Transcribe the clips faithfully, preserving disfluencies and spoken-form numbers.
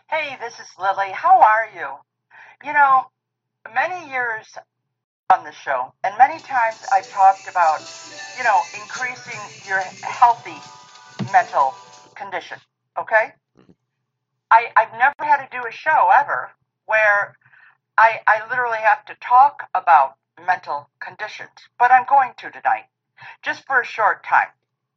Hey, this is Lily. How are you? You know, many years on the show, and many times I've talked about, you know, increasing your healthy mental condition. Okay? Mhm. I, I've never had to do a show ever where I, I literally have to talk about mental conditions, but I'm going to tonight, just for a short time.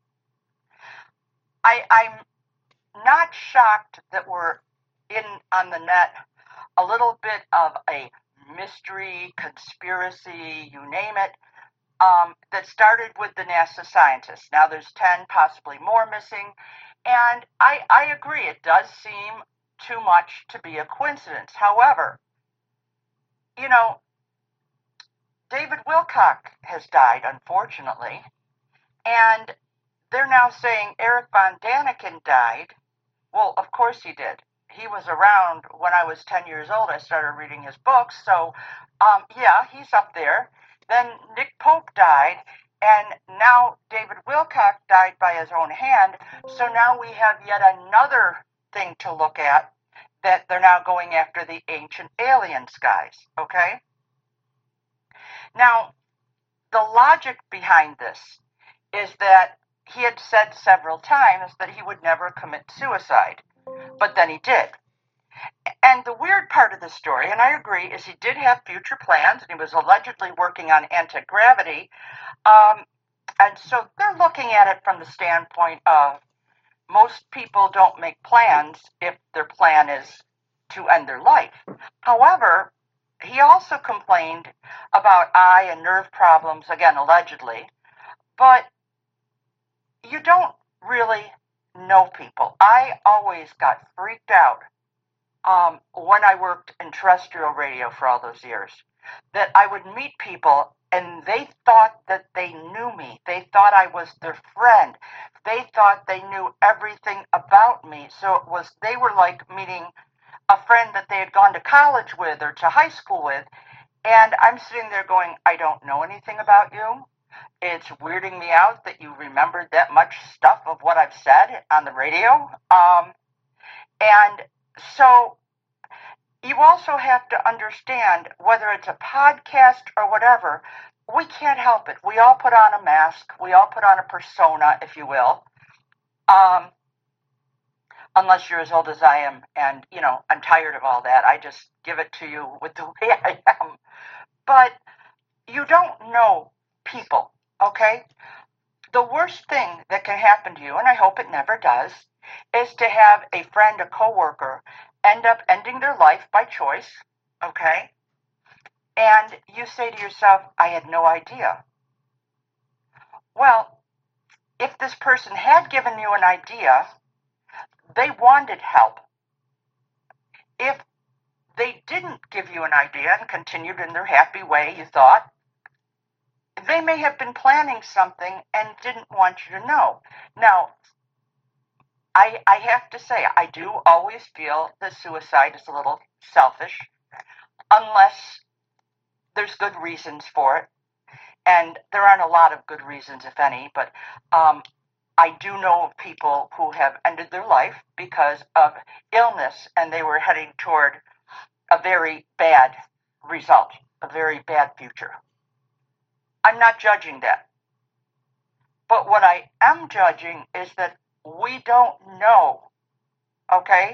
I, I'm not shocked that we're in on the net a little bit of a mystery, conspiracy, you name it, um, that started with the NASA scientists. Now there's ten, possibly more missing. And I, I agree, it does seem too much to be a coincidence. However, you know, David Wilcock has died, unfortunately, and they're now saying Eric Von Daniken died. Well, of course he did. He was around when I was ten years old. I started reading his books. So, um, yeah, he's up there. Then Nick Pope died. And now David Wilcock died by his own hand. So now we have yet another thing to look at, that they're now going after the ancient aliens guys. Okay? Now, the logic behind this is that he had said several times that he would never commit suicide, but then he did. And the weird part of the story, and I agree, is he did have future plans, and he was allegedly working on anti-gravity. Um, and so they're looking at it from the standpoint of most people don't make plans if their plan is to end their life. However, he also complained about eye and nerve problems, again, allegedly, but you don't really know people. I always got freaked out um, when I worked in terrestrial radio for all those years, that I would meet people and they thought that they knew me. They thought I was their friend. They thought they knew everything about me. So it was, they were like meeting a friend that they had gone to college with or to high school with. And I'm sitting there going, I don't know anything about you. It's weirding me out that you remembered that much stuff of what I've said on the radio. Um, and so you also have to understand, whether it's a podcast or whatever, we can't help it. We all put on a mask. We all put on a persona, if you will. Um, unless you're as old as I am, and, you know, I'm tired of all that. I just give it to you with the way I am. But you don't know people, okay? The worst thing that can happen to you, and I hope it never does, is to have a friend, a coworker, end up ending their life by choice, okay? And you say to yourself, I had no idea. Well, if this person had given you an idea, they wanted help. If they didn't give you an idea and continued in their happy way, you thought, they may have been planning something and didn't want you to know. Now, I, I have to say, I do always feel that suicide is a little selfish, unless there's good reasons for it. And there aren't a lot of good reasons, if any, but um, I do know of people who have ended their life because of illness, and they were heading toward a very bad result, a very bad future. I'm not judging that. But what I am judging is that we don't know, okay?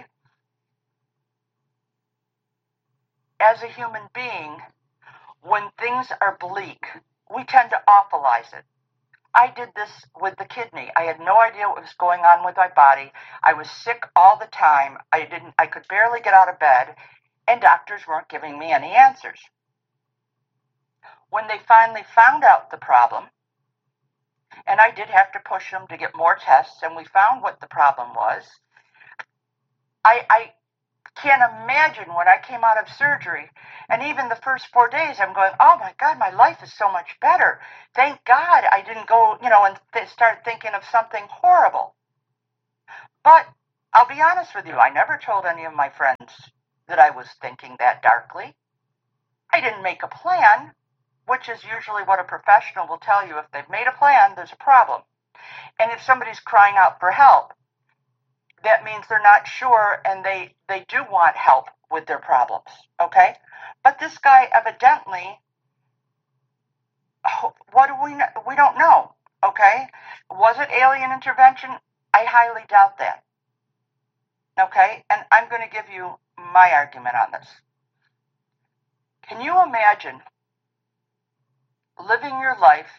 As a human being, when things are bleak, we tend to awfulize it. I did this with the kidney. I had no idea what was going on with my body. I was sick all the time. I didn't I could barely get out of bed, and doctors weren't giving me any answers. When they finally found out the problem, and I did have to push them to get more tests, and we found what the problem was, I, I can't imagine when I came out of surgery, and even the first four days, I'm going, oh my God, my life is so much better. Thank God I didn't go, you know, and th- start thinking of something horrible. But I'll be honest with you, I never told any of my friends that I was thinking that darkly. I didn't make a plan, which is usually what a professional will tell you. If they've made a plan, there's a problem. And if somebody's crying out for help, that means they're not sure and they, they do want help with their problems, okay? But this guy evidently, what do we know? We don't know, okay? Was it alien intervention? I highly doubt that, okay? And I'm going to give you my argument on this. Can you imagine living your life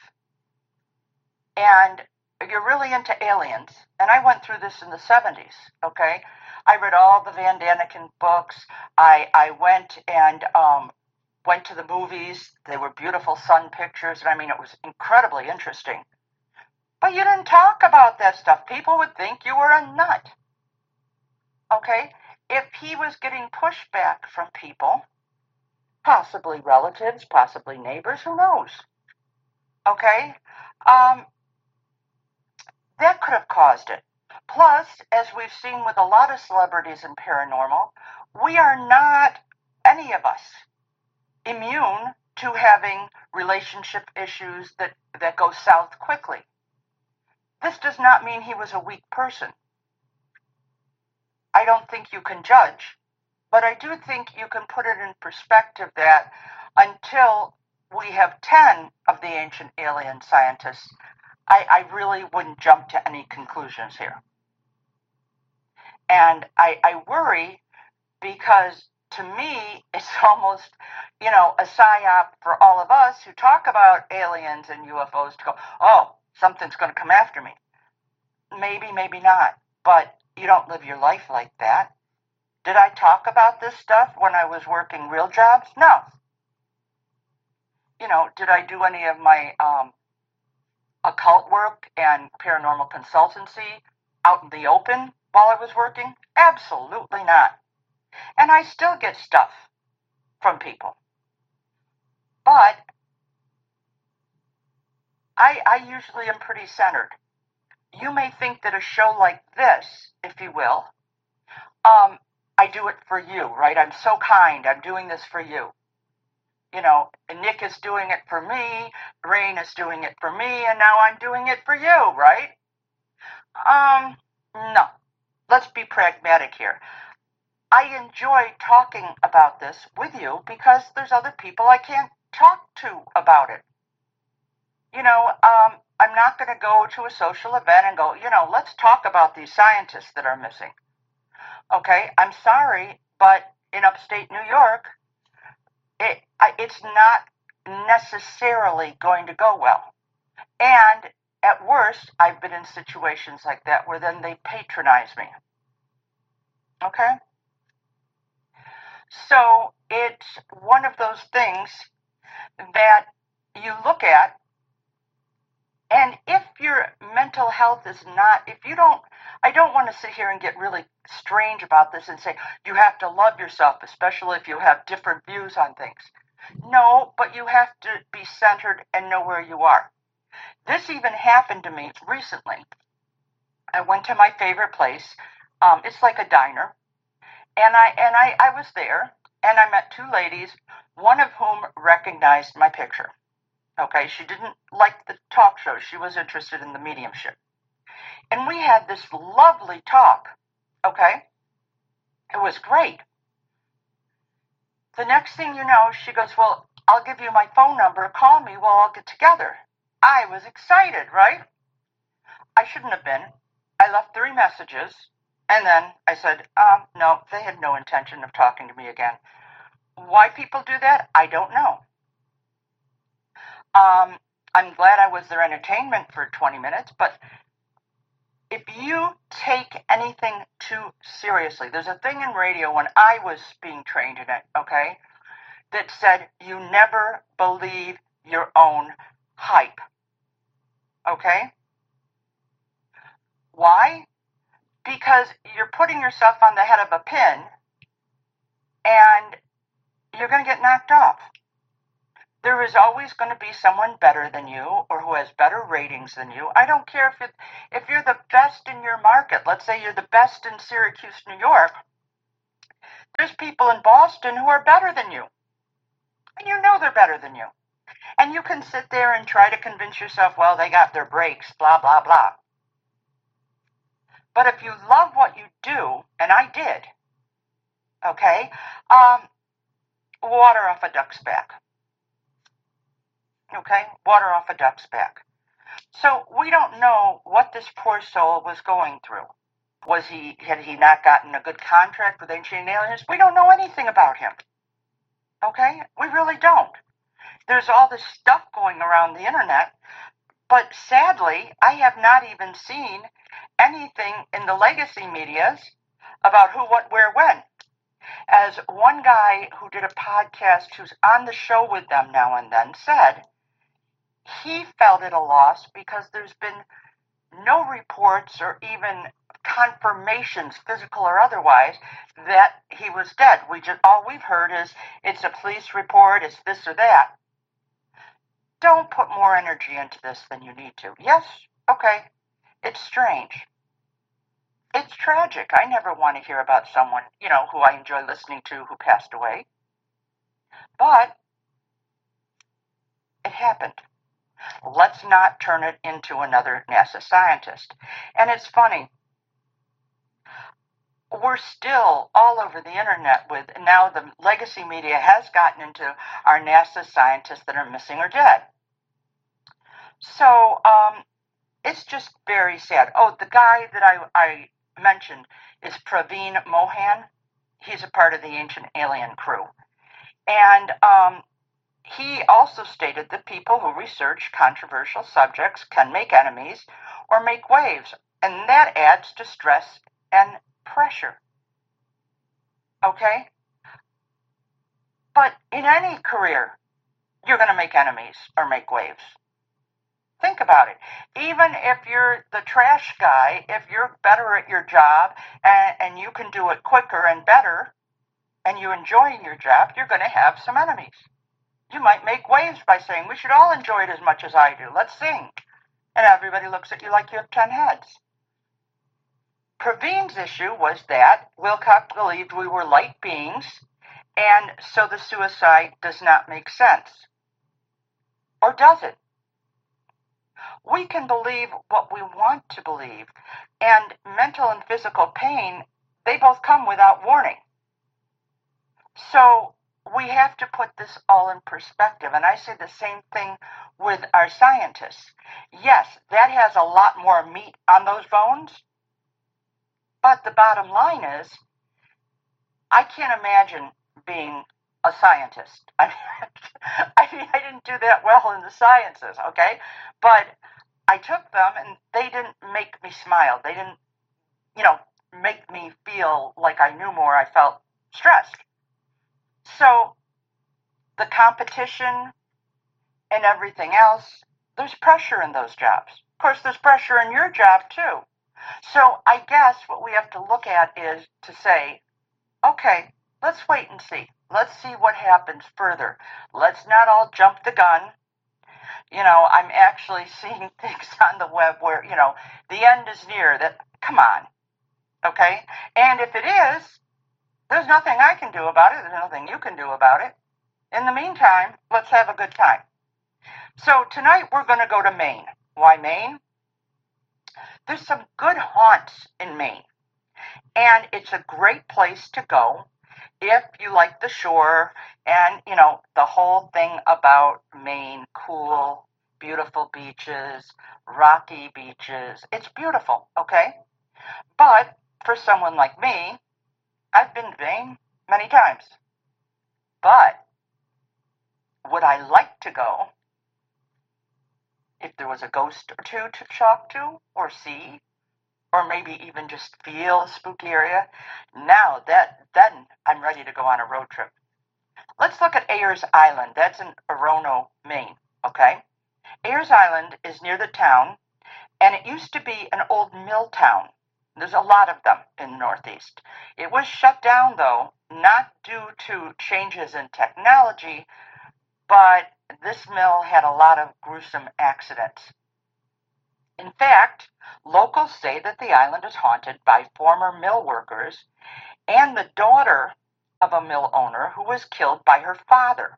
and you're really into aliens? And I went through this in the seventies, okay? I read all the Van Daniken books. I, I went and um, went to the movies. They were beautiful sun pictures. And I mean, it was incredibly interesting. But you didn't talk about that stuff. People would think you were a nut, okay? If he was getting pushback from people, possibly relatives, possibly neighbors, who knows? Okay? Um, that could have caused it. Plus, as we've seen with a lot of celebrities in paranormal, we are not, any of us, immune to having relationship issues that, that go south quickly. This does not mean he was a weak person. I don't think you can judge. But I do think you can put it in perspective that until we have ten of the ancient alien scientists, I, I really wouldn't jump to any conclusions here. And I, I worry because to me, it's almost, you know, a psyop for all of us who talk about aliens and U F Os to go, oh, something's going to come after me. Maybe, maybe not. But you don't live your life like that. Did I talk about this stuff when I was working real jobs? No. You know, did I do any of my um, occult work and paranormal consultancy out in the open while I was working? Absolutely not. And I still get stuff from people. But I, I usually am pretty centered. You may think that a show like this, if you will, um, I do it for you, right? I'm so kind. I'm doing this for you. You know, Nick is doing it for me. Rain is doing it for me. And now I'm doing it for you, right? Um, no. Let's be pragmatic here. I enjoy talking about this with you because there's other people I can't talk to about it. You know, um, I'm not going to go to a social event and go, you know, let's talk about these scientists that are missing. Okay, I'm sorry, but in upstate New York, it, it's not necessarily going to go well. And at worst, I've been in situations like that where then they patronize me. Okay? So it's one of those things that you look at, and if your mental health is not, if you don't, I don't want to sit here and get really strange about this and say, you have to love yourself, especially if you have different views on things. No, but you have to be centered and know where you are. This even happened to me recently. I went to my favorite place. Um, it's like a diner. And I and I, I was there, and I met two ladies, one of whom recognized my picture. Okay, she didn't like the talk show. She was interested in the mediumship. And we had this lovely talk, okay? It was great. The next thing you know, she goes, well, I'll give you my phone number. Call me. We'll all get together. I was excited, right? I shouldn't have been. I left three messages, and then I said, um, no, they had no intention of talking to me again. Why people do that, I don't know. Um, I'm glad I was their entertainment for twenty minutes, but if you take anything too seriously, there's a thing in radio when I was being trained in it, okay, that said you never believe your own hype, okay? Why? Because you're putting yourself on the head of a pin and you're going to get knocked off. There is always going to be someone better than you or who has better ratings than you. I don't care if, it, if you're the best in your market. Let's say you're the best in Syracuse, New York. There's people in Boston who are better than you. And you know they're better than you. And you can sit there and try to convince yourself, well, they got their breaks, blah, blah, blah. But if you love what you do, and I did, okay, um, water off a duck's back. Okay, water off a duck's back. So we don't know what this poor soul was going through. Was he, had he not gotten a good contract with Ancient Aliens? We don't know anything about him. Okay, we really don't. There's all this stuff going around the internet, but sadly, I have not even seen anything in the legacy medias about who, what, where, when. As one guy who did a podcast who's on the show with them now and then said, he felt it a loss because there's been no reports or even confirmations, physical or otherwise, that he was dead. We just, all we've heard is it's a police report, it's this or that. Don't put more energy into this than you need to. Yes, okay, it's strange. It's tragic. I never want to hear about someone, you know, who I enjoy listening to who passed away. But it happened. Let's not turn it into another NASA scientist. And it's funny. We're still all over the internet with, now the legacy media has gotten into our NASA scientists that are missing or dead. So um, it's just very sad. Oh, the guy that I, I mentioned is Praveen Mohan. He's a part of the Ancient Alien crew. And um, he also stated that people who research controversial subjects can make enemies or make waves, and that adds to stress and pressure. Okay? But in any career, you're going to make enemies or make waves. Think about it. Even if you're the trash guy, if you're better at your job and, and you can do it quicker and better, and you enjoy your job, you're going to have some enemies. You might make waves by saying, we should all enjoy it as much as I do. Let's sing. And everybody looks at you like you have ten heads. Praveen's issue was that Wilcock believed we were light beings, and so the suicide does not make sense. Or does it? We can believe what we want to believe, and mental and physical pain, they both come without warning. So we have to put this all in perspective, and I say the same thing with our scientists. Yes, that has a lot more meat on those bones, but the bottom line is, I can't imagine being a scientist. I mean, I mean, I didn't do that well in the sciences, okay? But I took them, and they didn't make me smile. They didn't, you know, make me feel like I knew more. I felt stressed. So the competition and everything else, there's pressure in those jobs. Of course, there's pressure in your job, too. So I guess what we have to look at is to say, okay, let's wait and see. Let's see what happens further. Let's not all jump the gun. You know, I'm actually seeing things on the web where, you know, the end is near. That, come on, okay? And if it is, there's nothing I can do about it. There's nothing you can do about it. In the meantime, let's have a good time. So tonight we're going to go to Maine. Why Maine? There's some good haunts in Maine. And it's a great place to go if you like the shore and, you know, the whole thing about Maine, cool, beautiful beaches, rocky beaches. It's beautiful, okay? But for someone like me, I've been to Maine many times. But would I like to go if there was a ghost or two to talk to or see? Or maybe even just feel a spooky area? Now, that then I'm ready to go on a road trip. Let's look at Ayers Island. That's in Orono, Maine, okay? Ayers Island is near the town, and it used to be an old mill town. There's a lot of them in the Northeast. It was shut down, though, not due to changes in technology, but this mill had a lot of gruesome accidents. In fact, locals say that the island is haunted by former mill workers and the daughter of a mill owner who was killed by her father.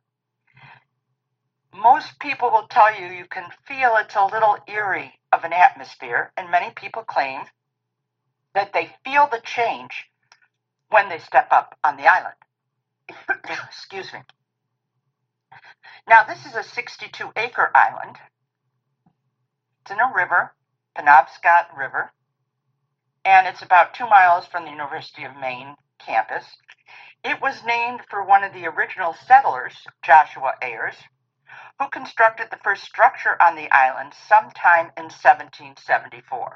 Most people will tell you you can feel it's a little eerie of an atmosphere, and many people claim that they feel the change when they step up on the island. Excuse me. Now, this is a sixty-two acre island. It's in a river, Penobscot River, and it's about two miles from the University of Maine campus. It was named for one of the original settlers, Joshua Ayers, who constructed the first structure on the island sometime in seventeen seventy-four.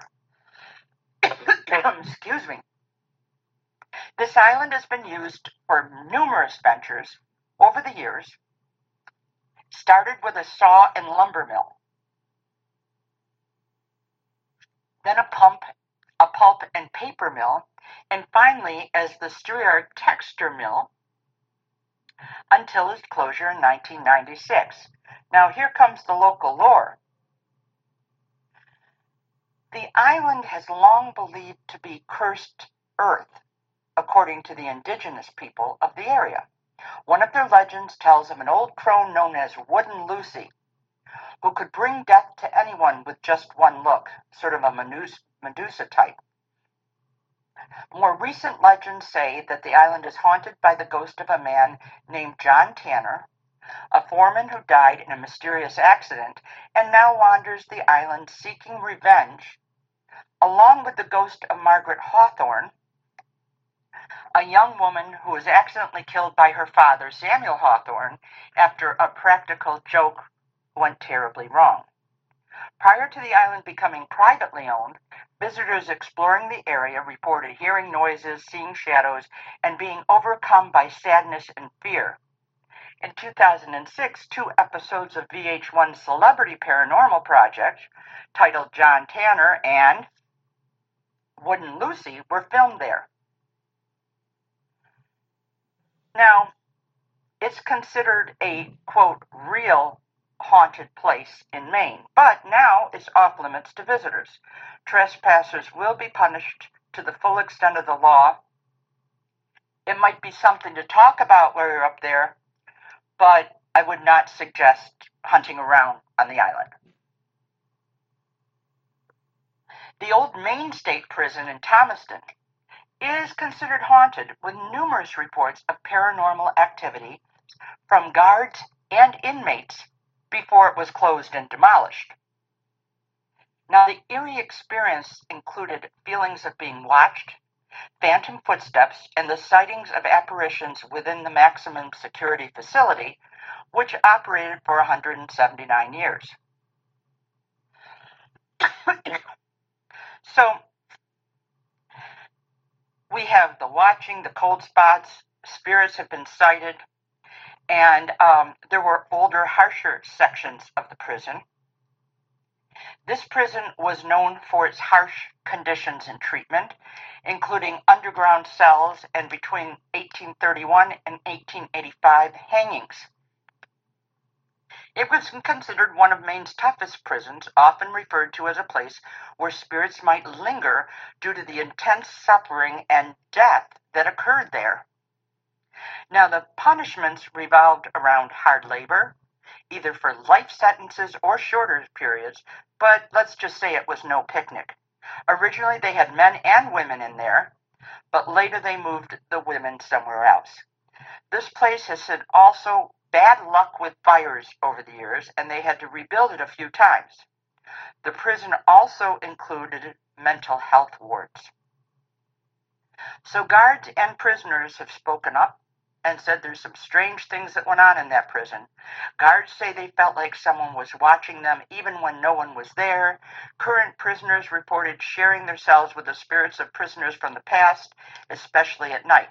Excuse me. This island has been used for numerous ventures over the years. Started with a saw and lumber mill, then a pump, a pulp and paper mill, and finally as the Stuart Texture Mill until its closure in nineteen ninety-six. Now here comes the local lore. The island has long believed to be cursed earth, according to the indigenous people of the area. One of their legends tells of an old crone known as Wooden Lucy, who could bring death to anyone with just one look, sort of a Medusa type. More recent legends say that the island is haunted by the ghost of a man named John Tanner, a foreman who died in a mysterious accident and now wanders the island seeking revenge, along with the ghost of Margaret Hawthorne, a young woman who was accidentally killed by her father, Samuel Hawthorne, after a practical joke went terribly wrong. Prior to the island becoming privately owned, visitors exploring the area reported hearing noises, seeing shadows, and being overcome by sadness and fear. In two thousand six, two episodes of V H one's Celebrity Paranormal Project, titled John Tanner and Wooden Lucy, were filmed there. Now, it's considered a, quote, real haunted place in Maine, but now it's off limits to visitors. Trespassers will be punished to the full extent of the law. It might be something to talk about while you're up there, but I would not suggest hunting around on the island. The old Maine State Prison in Thomaston is considered haunted, with numerous reports of paranormal activity from guards and inmates before it was closed and demolished. Now, the eerie experience included feelings of being watched, phantom footsteps, and the sightings of apparitions within the maximum security facility, which operated for one hundred seventy-nine years. So, we have the watching, the cold spots, spirits have been sighted, and um, there were older, harsher sections of the prison. This prison was known for its harsh conditions and treatment, including underground cells and between eighteen thirty-one and eighteen eighty-five hangings. It was considered one of Maine's toughest prisons, often referred to as a place where spirits might linger due to the intense suffering and death that occurred there. Now, the punishments revolved around hard labor, either for life sentences or shorter periods, but let's just say it was no picnic. Originally, they had men and women in there, but later they moved the women somewhere else. This place has had also bad luck with fires over the years, and they had to rebuild it a few times. The prison also included mental health wards. So guards and prisoners have spoken up and said there's some strange things that went on in that prison. Guards say they felt like someone was watching them even when no one was there. Current prisoners reported sharing their cells with the spirits of prisoners from the past, especially at night.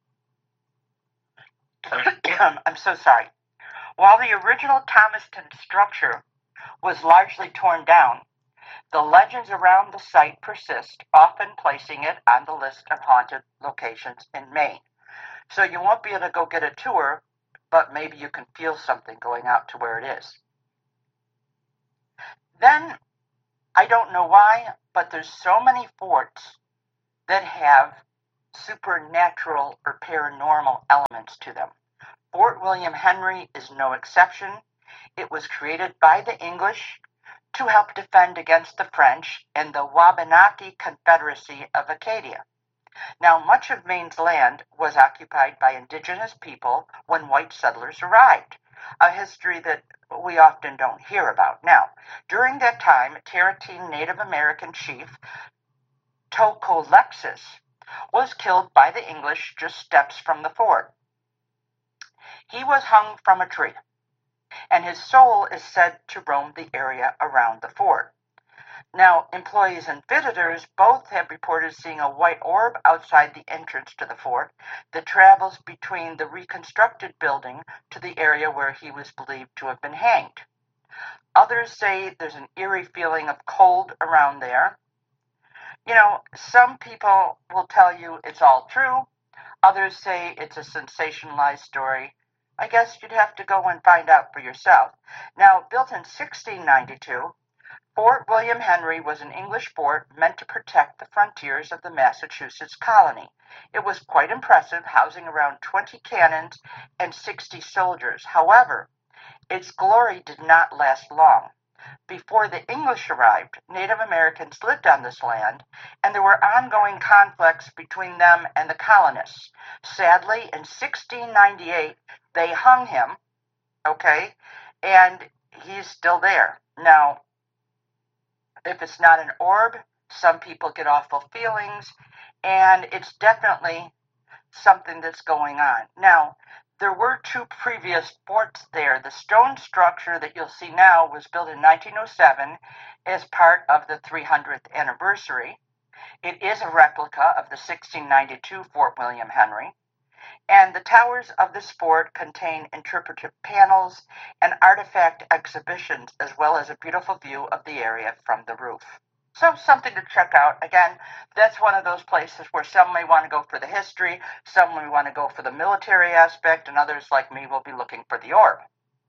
I'm so sorry. While the original Thomaston structure was largely torn down, the legends around the site persist, often placing it on the list of haunted locations in Maine. So you won't be able to go get a tour, but maybe you can feel something going out to where it is. Then, I don't know why, but there's so many forts that have supernatural or paranormal elements to them. Fort William Henry is no exception. It was created by the English to help defend against the French in the Wabanaki Confederacy of Acadia. Now, much of Maine's land was occupied by indigenous people when white settlers arrived, a history that we often don't hear about. Now, during that time, Tarantine Native American chief Tokolexis was killed by the English just steps from the fort. He was hung from a tree, and his soul is said to roam the area around the fort. Now, employees and visitors both have reported seeing a white orb outside the entrance to the fort that travels between the reconstructed building to the area where he was believed to have been hanged. Others say there's an eerie feeling of cold around there. You know, some people will tell you it's all true. Others say it's a sensationalized story. I guess you'd have to go and find out for yourself. Now, built in sixteen ninety-two, Fort William Henry was an English fort meant to protect the frontiers of the Massachusetts colony. It was quite impressive, housing around twenty cannons and sixty soldiers. However, its glory did not last long. Before the English arrived, Native Americans lived on this land, and there were ongoing conflicts between them and the colonists. Sadly, in sixteen ninety-eight, they hung him, okay, and he's still there. Now, if it's not an orb, some people get awful feelings, and it's definitely something that's going on. Now, there were two previous forts there. The stone structure that you'll see now was built in nineteen oh seven as part of the three hundredth anniversary. It is a replica of the sixteen ninety-two Fort William Henry, and the towers of this fort contain interpretive panels and artifact exhibitions, as well as a beautiful view of the area from the roof. So something to check out. Again, that's one of those places where some may want to go for the history, some may want to go for the military aspect, and others like me will be looking for the orb.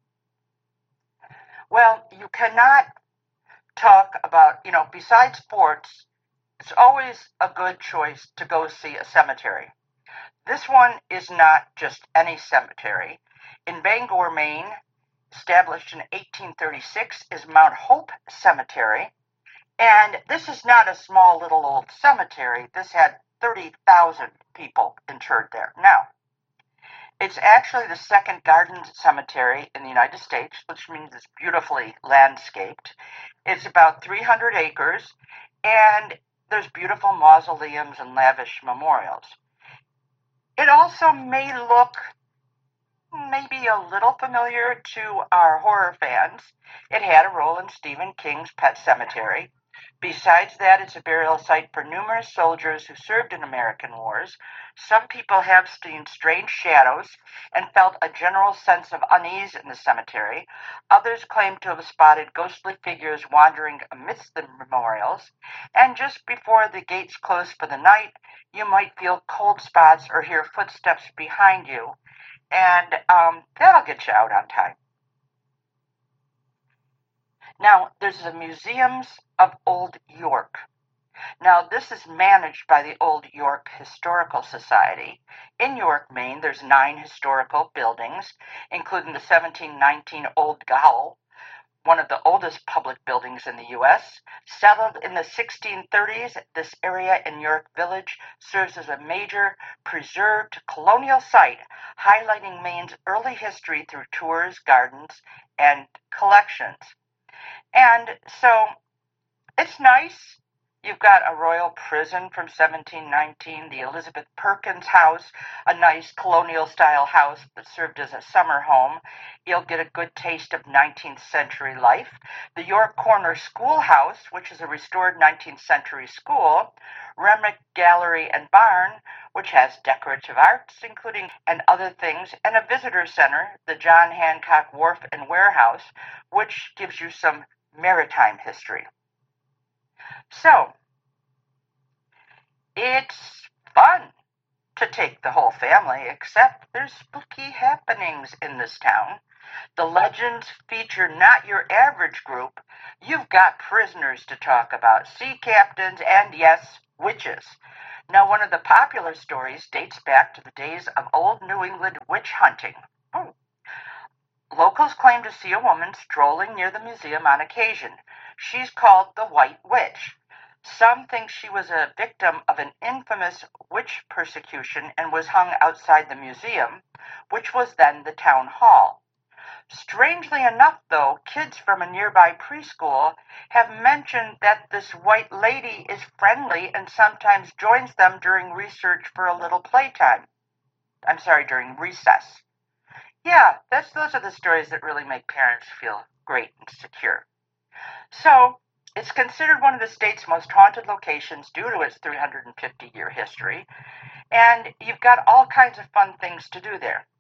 Well, you cannot talk about, you know, besides forts, it's always a good choice to go see a cemetery. This one is not just any cemetery. In Bangor, Maine, established in eighteen thirty-six, is Mount Hope Cemetery. And this is not a small little old cemetery. This had thirty thousand people interred there. Now, it's actually the second garden cemetery in the United States, which means it's beautifully landscaped. It's about three hundred acres, and there's beautiful mausoleums and lavish memorials. It also may look maybe a little familiar to our horror fans. It had a role in Stephen King's Pet Sematary. Besides that, it's a burial site for numerous soldiers who served in American wars. Some people have seen strange shadows and felt a general sense of unease in the cemetery. Others claim to have spotted ghostly figures wandering amidst the memorials. And just before the gates close for the night, you might feel cold spots or hear footsteps behind you. And um, that'll get you out on time. Now, there's the Museums of Old York. Now, this is managed by the Old York Historical Society. In York, Maine, there's nine historical buildings, including the seventeen nineteen Old Gaol, one of the oldest public buildings in the U S Settled in the sixteen thirties, this area in York Village serves as a major preserved colonial site, highlighting Maine's early history through tours, gardens, and collections. And so it's nice. You've got a royal prison from seventeen nineteen, the Elizabeth Perkins House, a nice colonial-style house that served as a summer home. You'll get a good taste of nineteenth century life. The York Corner Schoolhouse, which is a restored nineteenth century school. Remick Gallery and Barn, which has decorative arts, including and other things, and a visitor center, the John Hancock Wharf and Warehouse, which gives you some maritime history. So, it's fun to take the whole family, except there's spooky happenings in this town. The legends feature not your average group. You've got prisoners to talk about, sea captains, and yes, witches. Now, one of the popular stories dates back to the days of old New England witch hunting. Oh. Locals claim to see a woman strolling near the museum on occasion. She's called the White Witch. Some think she was a victim of an infamous witch persecution and was hung outside the museum, which was then the town hall. Strangely enough, though, kids from a nearby preschool have mentioned that this white lady is friendly and sometimes joins them during research for a little playtime. I'm sorry, during recess. Yeah, that's those are the stories that really make parents feel great and secure. So, it's considered one of the state's most haunted locations due to its three hundred fifty year history, and you've got all kinds of fun things to do there.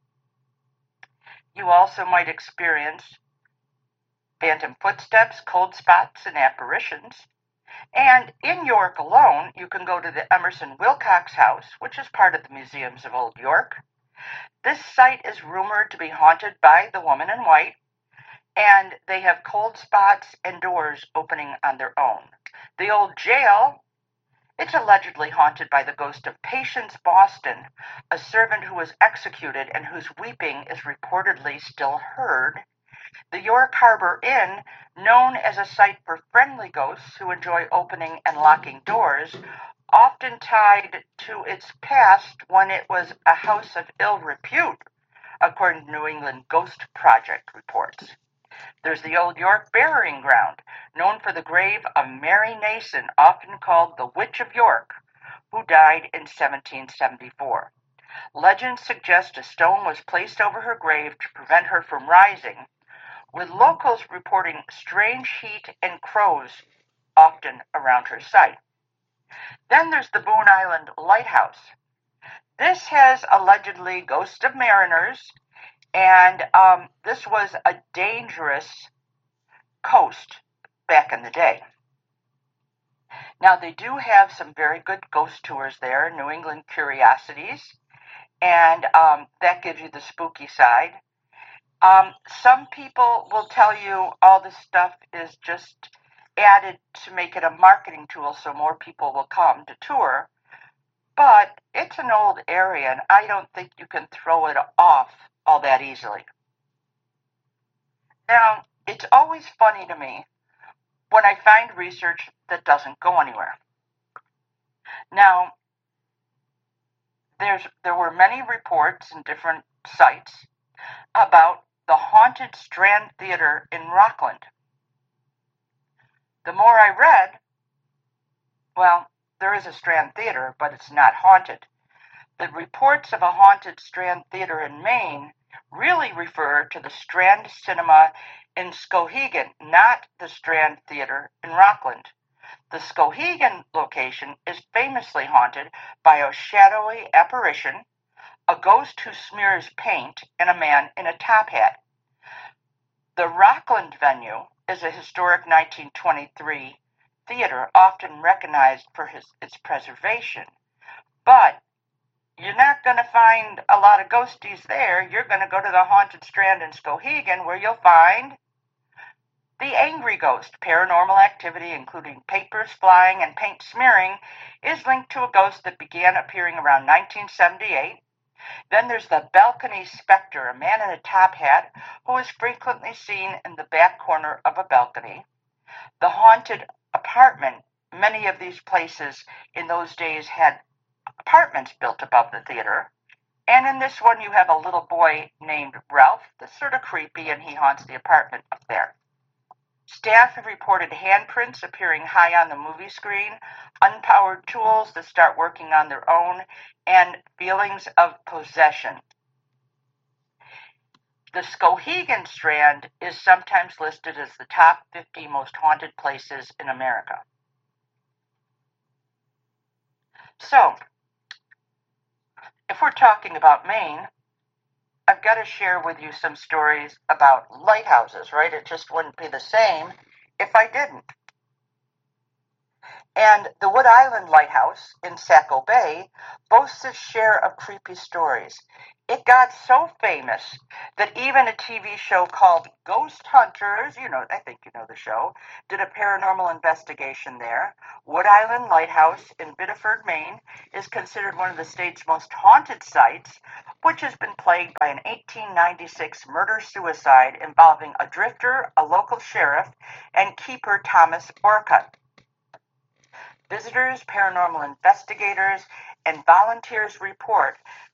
You also might experience phantom footsteps, cold spots, and apparitions. And in York alone, you can go to the Emerson Wilcox House, which is part of the Museums of Old York. This site is rumored to be haunted by the woman in white, and they have cold spots and doors opening on their own. The old jail, it's allegedly haunted by the ghost of Patience Boston, a servant who was executed and whose weeping is reportedly still heard. The York Harbor Inn, known as a site for friendly ghosts who enjoy opening and locking doors, often tied to its past when it was a house of ill repute, according to New England Ghost Project reports. There's the Old York Burying Ground, known for the grave of Mary Nason, often called the Witch of York, who died in seventeen seventy-four. Legends suggest a stone was placed over her grave to prevent her from rising, with locals reporting strange heat and crows often around her site. Then there's the Boone Island Lighthouse. This has allegedly ghosts of mariners, and um, this was a dangerous coast back in the day. Now, they do have some very good ghost tours there, New England Curiosities, and um, that gives you the spooky side. Um, some people will tell you all this stuff is just added to make it a marketing tool so more people will come to tour, but it's an old area, and I don't think you can throw it off all that easily. Now, it's always funny to me when I find research that doesn't go anywhere. Now, there's there were many reports in different sites about the haunted Strand Theater in Rockland. The more I read, well, there is a Strand Theater, but it's not haunted. The reports of a haunted Strand Theater in Maine really refer to the Strand Cinema in Skowhegan, not the Strand Theater in Rockland. The Skowhegan location is famously haunted by a shadowy apparition, a ghost who smears paint, and a man in a top hat. The Rockland venue is a historic nineteen twenty-three theater, often recognized for his, its preservation. But you're not going to find a lot of ghosties there. You're going to go to the haunted Strand in Skowhegan, where you'll find the angry ghost. Paranormal activity, including papers flying and paint smearing, is linked to a ghost that began appearing around nineteen seventy-eight. Then there's the balcony specter, a man in a top hat who is frequently seen in the back corner of a balcony. The haunted apartment, many of these places in those days had apartments built above the theater. And in this one, you have a little boy named Ralph that's sort of creepy, and he haunts the apartment up there. Staff have reported handprints appearing high on the movie screen, unpowered tools that start working on their own, and feelings of possession. The Skowhegan Strand is sometimes listed as the top fifty most haunted places in America. So, if we're talking about Maine, I've got to share with you some stories about lighthouses, right? It just wouldn't be the same if I didn't. And the Wood Island Lighthouse in Saco Bay boasts a share of creepy stories. It got so famous that even a T V show called Ghost Hunters, you know, I think you know the show, did a paranormal investigation there. Wood Island Lighthouse in Biddeford, Maine, is considered one of the state's most haunted sites, which has been plagued by an eighteen ninety-six murder-suicide involving a drifter, a local sheriff, and keeper Thomas Orcutt. Visitors, paranormal investigators, and volunteers report